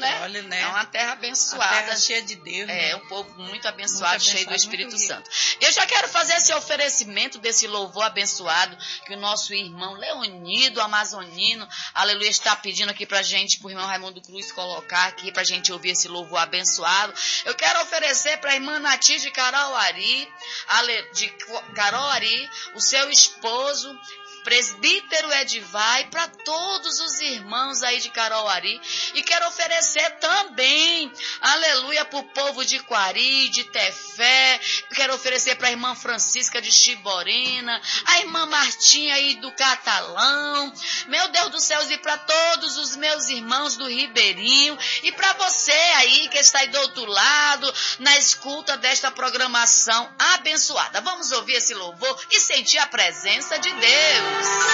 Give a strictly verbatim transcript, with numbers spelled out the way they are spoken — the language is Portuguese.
petróleo, né? né? É uma terra abençoada. A terra cheia de Deus, É, né? um povo muito abençoado, muito cheio abençoado, do Espírito muito Santo. Eu já quero fazer esse oferecimento desse louvor abençoado que o nosso irmão Leonido Amazonino, aleluia, está pedindo aqui pra gente, pro irmão Raimundo Cruz colocar aqui pra gente ouvir esse louvor abençoado. Eu quero oferecer pra irmã Nati de Caruaru, de Caruaru, o seu esposo, presbítero Edivai, para todos os irmãos aí de Caruaru, e quero oferecer também, aleluia, para o povo de Quari, de Tefé, eu quero oferecer para a irmã Francisca de Chiborina, a irmã Martinha aí do Catalão, meu Deus do céu, e para todos os meus irmãos do Ribeirinho, e para você aí que está aí do outro lado, na escuta desta programação abençoada. Vamos ouvir esse louvor e sentir a presença de Deus.